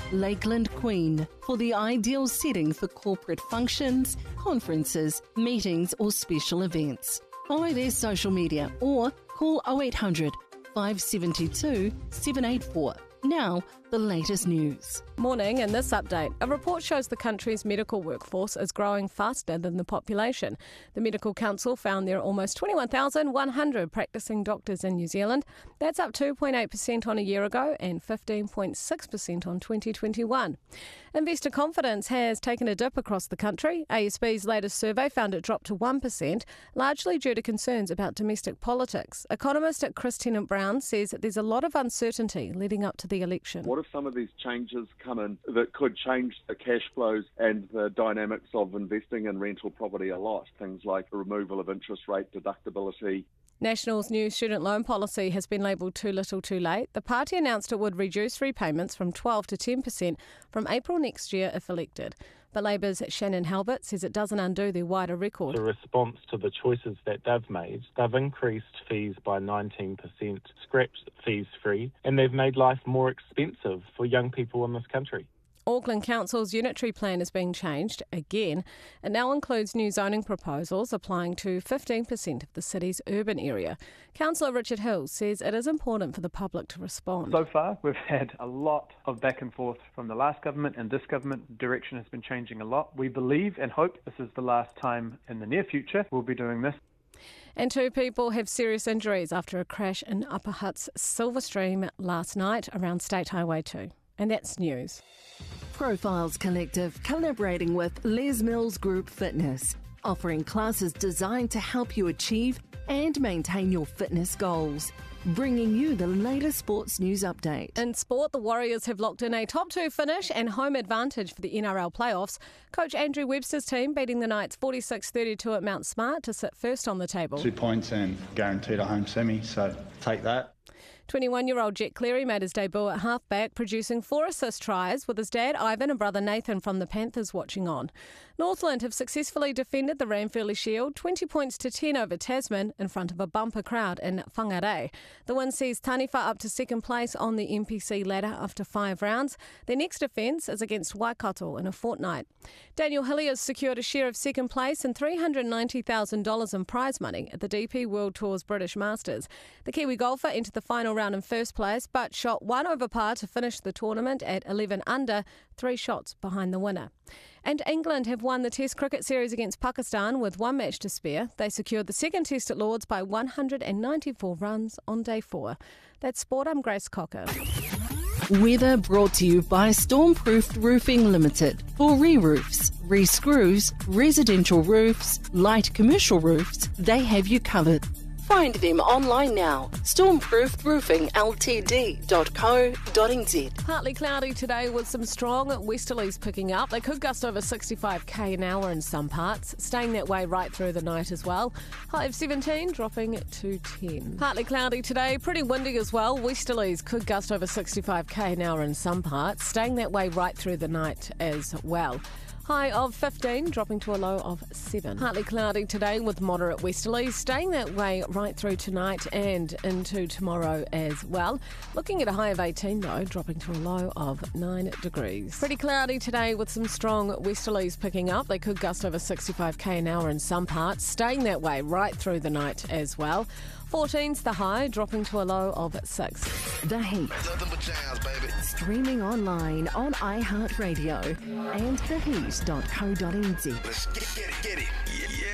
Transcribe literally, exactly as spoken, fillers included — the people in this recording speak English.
Lakeland Queen, for the ideal setting for corporate functions, conferences, meetings or special events. Follow their social media or call oh eight hundred, five seven two, seven eight four. Now, the latest news. Morning, in this update, a report shows the country's medical workforce is growing faster than the population. The Medical Council found there are almost twenty-one thousand one hundred practising doctors in New Zealand. That's up two point eight percent on a year ago and fifteen point six percent on twenty twenty-one. Investor confidence has taken a dip across the country. A S B's latest survey found it dropped to one percent, largely due to concerns about domestic politics. Economist at Chris Tennant-Brown says that there's a lot of uncertainty leading up to the election. What if some of these changes come in that could change the cash flows and the dynamics of investing in rental property a lot? Things like the removal of interest rate deductibility. National's new student loan policy has been labelled too little too late. The party announced it would reduce repayments from twelve to ten percent from April next year if elected. But Labour's Shannon Halbert says it doesn't undo their wider record. The response to the choices that they've made, they've increased fees by nineteen percent, scrapped fees free, and they've made life more expensive for young people in this country. Auckland Council's unitary plan is being changed again. It now includes new zoning proposals applying to fifteen percent of the city's urban area. Councillor Richard Hill says it is important for the public to respond. So far, we've had a lot of back and forth from the last government and this government. Direction has been changing a lot. We believe and hope this is the last time in the near future we'll be doing this. And two people have serious injuries after a crash in Upper Hutt's Silverstream last night around State Highway two. And that's news. Profiles Collective collaborating with Les Mills Group Fitness, offering classes designed to help you achieve and maintain your fitness goals. Bringing you the latest sports news update. In sport, the Warriors have locked in a top two finish and home advantage for the N R L playoffs. Coach Andrew Webster's team beating the Knights forty-six thirty-two at Mount Smart to sit first on the table. Two points and guaranteed a home semi, so take that. twenty-one-year-old Jet Cleary made his debut at halfback, producing four assist tries with his dad Ivan and brother Nathan from the Panthers watching on. Northland have successfully defended the Ranfurly Shield, twenty points to ten over Tasman in front of a bumper crowd in Whangarei. The win sees Taniwha up to second place on the N P C ladder after five rounds. Their next defence is against Waikato in a fortnight. Daniel Hilliers secured a share of second place and three hundred ninety thousand dollars in prize money at the D P World Tour's British Masters. The Kiwi golfer entered the final round in first place, but shot one over par to finish the tournament at eleven under, three shots behind the winner. And England have won the Test cricket series against Pakistan with one match to spare. They secured the second Test at Lords by one hundred ninety-four runs on day four. That's sport. I'm Grace Cocker. Weather brought to you by Stormproofed Roofing Limited. For re-roofs, re-screws, residential roofs, light commercial roofs, they have you covered. Find them online now. stormproofed roofing l t d dot co dot n z. Partly cloudy today with some strong westerlies picking up. They could gust over sixty-five k an hour in some parts, staying that way right through the night as well. High of seventeen, dropping to ten. Partly cloudy today, pretty windy as well. Westerlies could gust over sixty-five k an hour in some parts, staying that way right through the night as well. High of fifteen, dropping to a low of seven. Partly cloudy today with moderate westerlies, staying that way right through tonight and into tomorrow as well. Looking at a high of eighteen though, dropping to a low of nine degrees. Pretty cloudy today with some strong westerlies picking up. They could gust over sixty-five k an hour in some parts, staying that way right through the night as well. fourteen's the high, dropping to a low of six. The Heat. Streaming online on iHeartRadio and the heat dot co dot n z. Let's get it, get it. Yeah.